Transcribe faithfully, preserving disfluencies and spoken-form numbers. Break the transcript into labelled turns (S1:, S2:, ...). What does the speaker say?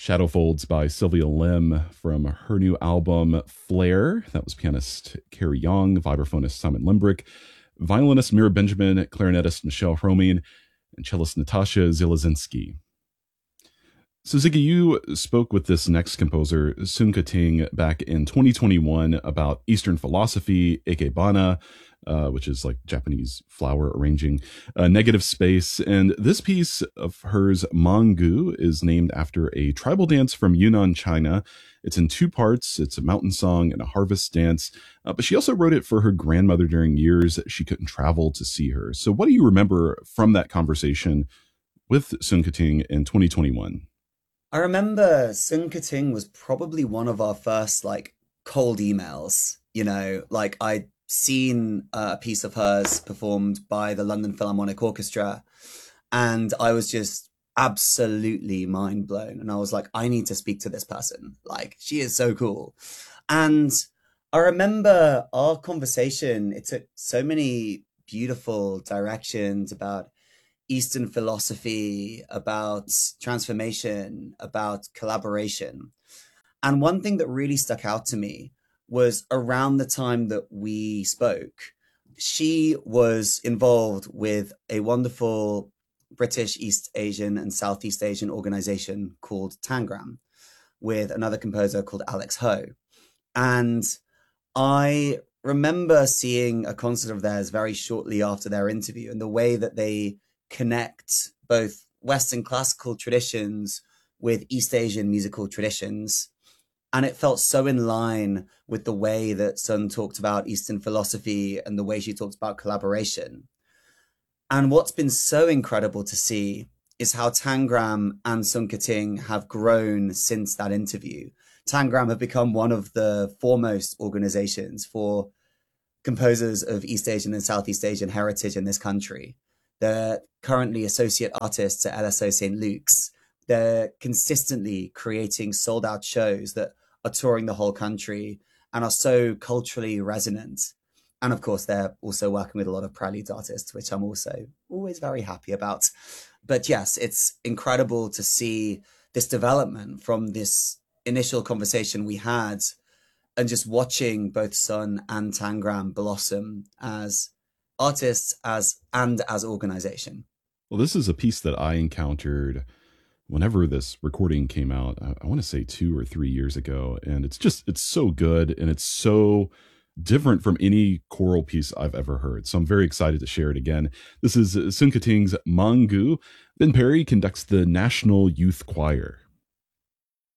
S1: Shadow Folds by Sylvia Lim from her new album Flare. That was pianist Carrie Young, vibraphonist Simon Limbrick, violinist Mira Benjamin, clarinetist Michelle Hroming, and cellist Natasha Zielazinski. So Ziggy, you spoke with this next composer, Sun Ke-ting, back in twenty twenty-one about Eastern philosophy, Ikebana, uh, which is like Japanese flower arranging, uh, negative space. And this piece of hers, Mangu, is named after a tribal dance from Yunnan, China. It's in two parts. It's a mountain song and a harvest dance. Uh, but she also wrote it for her grandmother during years that she couldn't travel to see her. So what do you remember from that conversation with Sun Ke-ting in twenty twenty-one?
S2: I remember Sun Ke-ting was probably one of our first like cold emails, you know, like I'd seen uh, a piece of hers performed by the London Philharmonic Orchestra, and I was just absolutely mind blown. And I was like, I need to speak to this person. Like, she is so cool. And I remember our conversation, it took so many beautiful directions about Eastern philosophy, about transformation, about collaboration. And one thing that really stuck out to me was around the time that we spoke, she was involved with a wonderful British East Asian and Southeast Asian organization called Tangram with another composer called Alex Ho. And I remember seeing a concert of theirs very shortly after their interview, and the way that they connect both Western classical traditions with East Asian musical traditions. And it felt so in line with the way that Sun talked about Eastern philosophy and the way she talked about collaboration. And what's been so incredible to see is how Tangram and Sun Ke-ting have grown since that interview. Tangram have become one of the foremost organizations for composers of East Asian and Southeast Asian heritage in this country. They're currently associate artists at L S O Saint Luke's. They're consistently creating sold out shows that are touring the whole country and are so culturally resonant. And of course, they're also working with a lot of Prelude artists, which I'm also always very happy about. But yes, it's incredible to see this development from this initial conversation we had and just watching both Sun and Tangram blossom as artists as and as organization.
S1: Well, this is a piece that I encountered whenever this recording came out. I, I want to say two or three years ago. And it's just, it's so good. And it's so different from any choral piece I've ever heard. So I'm very excited to share it again. This is Sun Ke-ting's Mangu. Ben Perry conducts the National Youth Choir.